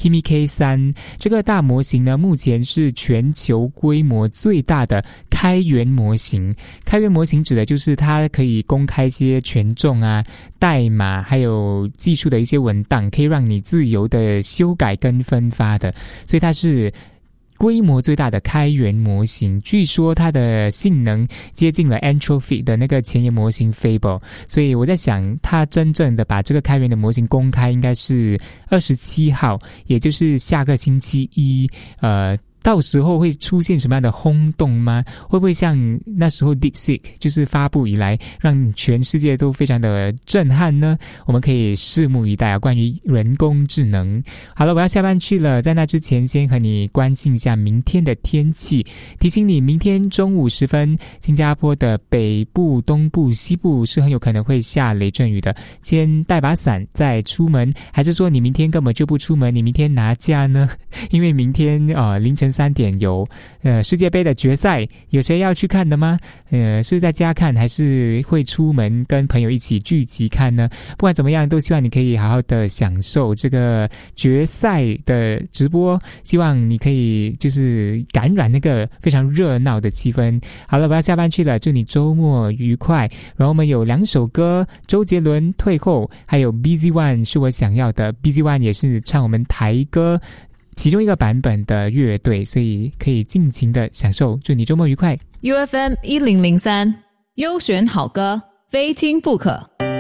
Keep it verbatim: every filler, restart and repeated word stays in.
Kimi K 三。这个大模型呢，目前是全球规模最大的开源模型。开源模型指的就是它可以公开一些权重啊、代码还有技术的一些文档，可以让你自由的修改跟分发的，所以它是规模最大的开源模型。据说它的性能接近了 Entropy 的那个前沿模型 Fable， 所以我在想它真正的把这个开源的模型公开应该是二十七号，也就是下个星期一。呃到时候会出现什么样的轰动吗？会不会像那时候 DeepSeek 就是发布以来让全世界都非常的震撼呢？我们可以拭目以待啊，关于人工智能。好了，我要下班去了，在那之前先和你关心一下明天的天气。提醒你，明天中午时分，新加坡的北部、东部、西部是很有可能会下雷阵雨的，先带把伞再出门。还是说你明天根本就不出门，你明天拿假呢？因为明天呃凌晨三点有呃世界杯的决赛，有谁要去看的吗？呃，是在家看还是会出门跟朋友一起聚集看呢？不管怎么样，都希望你可以好好的享受这个决赛的直播，希望你可以就是感染那个非常热闹的气氛。好了，我要下班去了，祝你周末愉快。然后我们有两首歌，周杰伦退后，还有 Busy One 是我想要的。 Busy One 也是唱我们台歌其中一个版本的乐队，所以可以尽情的享受。祝你周末愉快。 U F M 一零零三优选好歌，非听不可。